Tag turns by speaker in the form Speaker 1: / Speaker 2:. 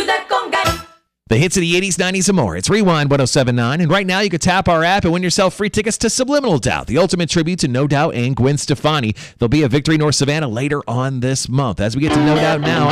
Speaker 1: Ciudad Conga.
Speaker 2: The hits of the 80s, 90s, and more. It's Rewind 1079. And right now, you can tap our app and win yourself free tickets to Subliminal Doubt, the ultimate tribute to No Doubt and Gwen Stefani. There'll be a Victory North Savannah later on this month. As we get to No Doubt now,